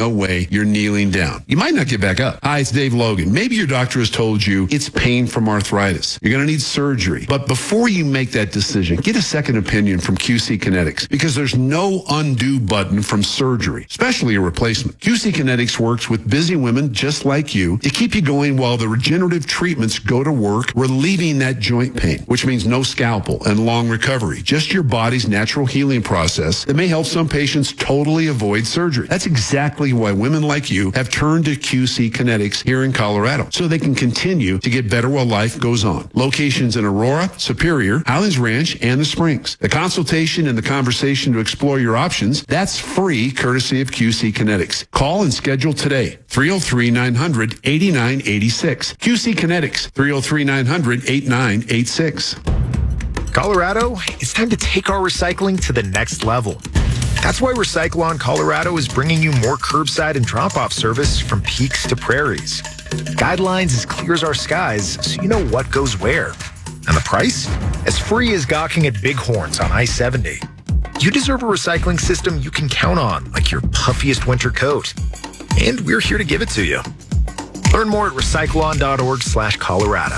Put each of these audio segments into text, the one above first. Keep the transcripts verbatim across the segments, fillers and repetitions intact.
no way you're kneeling down. You might not get back up. Hi, it's Dave Logan. Maybe your doctor has told you it's pain from arthritis. You're going to need surgery. But before you make that decision, get a second opinion from Q C Kinetics, because there's no undo button from surgery, especially a replacement. Q C Kinetics works with busy women just like you to keep you going while the regenerative treatments go to work, relieving that joint pain, which means no scalpel and long recovery, just your body's natural healing process that may help some patients totally avoid surgery. That's exactly why women like you have turned to Q C Kinetics here in Colorado, so they can continue to get better while life goes on. Locations in Aurora, Superior, Highlands Ranch, and the Springs. The consultation and the conversation to explore your options, that's free, courtesy of Q C Kinetics. Call and schedule today. three oh three, nine hundred, eighty-nine eighty-six. Q C Kinetics, three oh three, nine hundred, eighty-nine eighty-six. Colorado, it's time to take our recycling to the next level. That's why Recyclon Colorado is bringing you more curbside and drop-off service from peaks to prairies. Guidelines as clear as our skies, so you know what goes where. And the price? As free as gawking at Bighorns on I seventy. You deserve a recycling system you can count on, like your puffiest winter coat. And we're here to give it to you. Learn more at recyclon.org slash Colorado.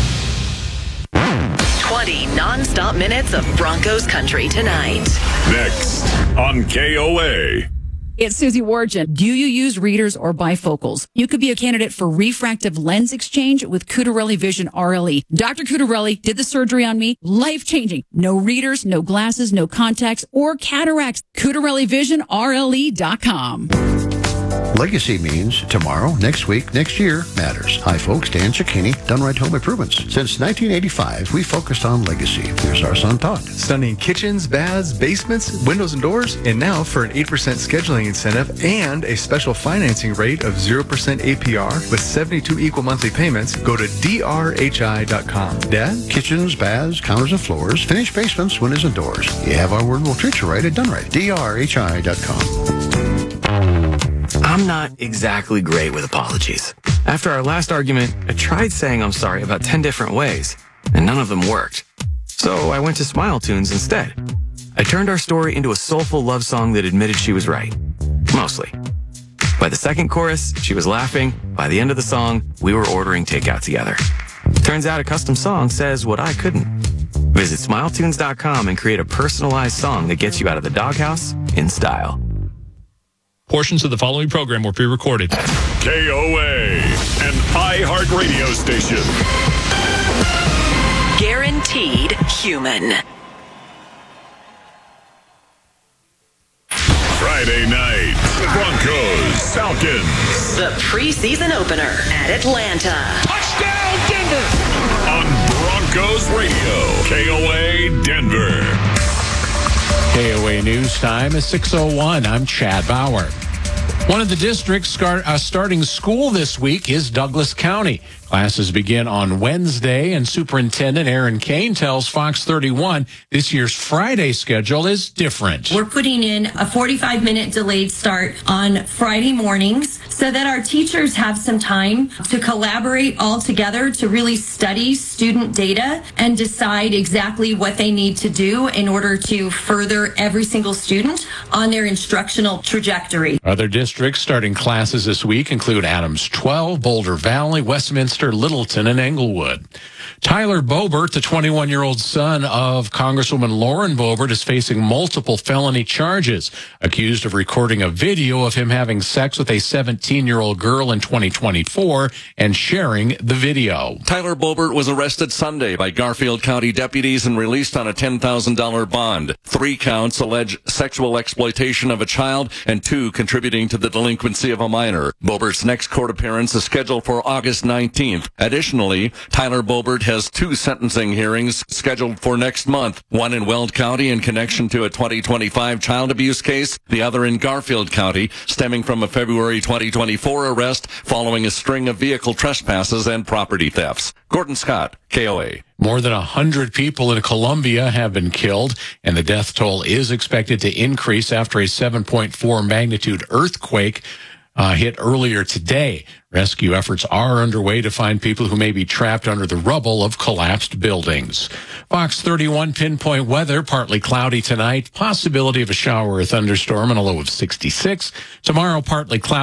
twenty non-stop minutes of Broncos country tonight. Next on K O A. It's Susie Wargin. Do you use readers or bifocals? You could be a candidate for refractive lens exchange with Cutarelli Vision R L E. Doctor Cutarelli did the surgery on me. Life-changing. No readers, no glasses, no contacts, or cataracts. Cutarelli Vision R L E dot com. Legacy means tomorrow, next week, next year matters. Hi, folks. Dan Cicchini, Done Right Home Improvements. Since nineteen eighty-five, we focused on legacy. Here's our son, Todd. Stunning kitchens, baths, basements, windows, and doors. And now for an eight percent scheduling incentive and a special financing rate of zero percent A P R with seventy-two equal monthly payments, go to D R H I dot com. Dad? Kitchens, baths, counters, and floors. Finished basements, windows, and doors. You have our word, we'll treat you right at Done Right. D R H I dot com. I'm not exactly great with apologies. After our last argument, I tried saying I'm sorry about ten different ways, and none of them worked. So I went to Smile Tunes instead. I turned our story into a soulful love song that admitted she was right. Mostly. By the second chorus, she was laughing. By the end of the song, we were ordering takeout together. Turns out a custom song says what I couldn't. Visit smile tunes dot com and create a personalized song that gets you out of the doghouse in style. Portions of the following program were pre-recorded. K O A, an iHeartRadio station. Guaranteed human. Friday night, Broncos, Falcons. The preseason opener at Atlanta. Touchdown, Denver! On Broncos Radio, K O A Denver. K O A News Time is six oh one. I'm Chad Bauer. One of the districts start, uh, starting school this week is Douglas County. Classes begin on Wednesday, and Superintendent Aaron Kane tells Fox thirty-one this year's Friday schedule is different. We're putting in a forty-five minute delayed start on Friday mornings so that our teachers have some time to collaborate all together to really study student data and decide exactly what they need to do in order to further every single student on their instructional trajectory. Other districts starting classes this week include Adams twelve, Boulder Valley, Westminster, Littleton, and Englewood. Tyler Boebert, the twenty-one-year-old son of Congresswoman Lauren Boebert, is facing multiple felony charges, accused of recording a video of him having sex with a seventeen-year-old girl in twenty twenty-four and sharing the video. Tyler Boebert was arrested Sunday by Garfield County deputies and released on a ten thousand dollars bond. Three counts allege sexual exploitation of a child and two contributing to the delinquency of a minor. Boebert's next court appearance is scheduled for August nineteenth. Additionally, Tyler Boebert has two sentencing hearings scheduled for next month, one in Weld County in connection to a twenty twenty-five child abuse case, the other in Garfield County, stemming from a February twenty twenty-four arrest following a string of vehicle trespasses and property thefts. Gordon Scott, K O A. More than one hundred people in Colombia have been killed, and the death toll is expected to increase after a seven point four magnitude earthquake uh, hit earlier today. Rescue efforts are underway to find people who may be trapped under the rubble of collapsed buildings. Fox thirty-one pinpoint weather, partly cloudy tonight, possibility of a shower or thunderstorm and a low of sixty-six. Tomorrow, partly cloudy.